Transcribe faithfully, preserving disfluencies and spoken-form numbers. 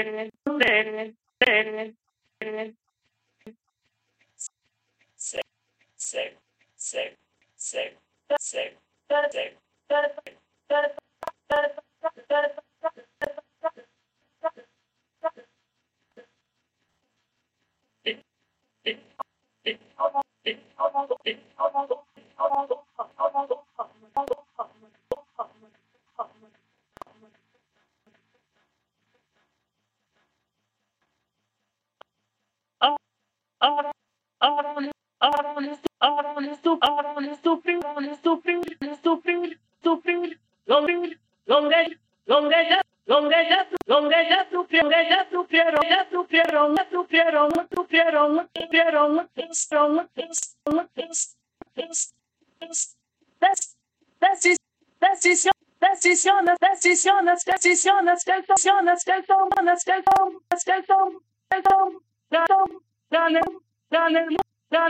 Decisiones, decisiones, decisiones, que el decisiones, que el tomo, que el tomo, que el tomo, que el tomo, que el tomo, que el tomo,